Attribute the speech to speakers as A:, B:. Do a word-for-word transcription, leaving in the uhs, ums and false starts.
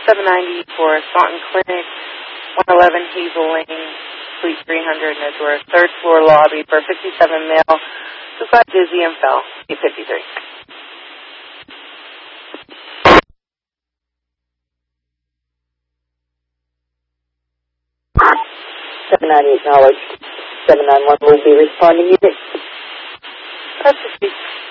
A: seven ninety for Staunton Clinic, one eleven Hazel Lane, Suite three hundred, Edgeworth, third floor lobby for fifty-seven male who got dizzy and fell, eight fifty-three.
B: seven ninety acknowledged. seven nine one will be responding unit.
A: That's the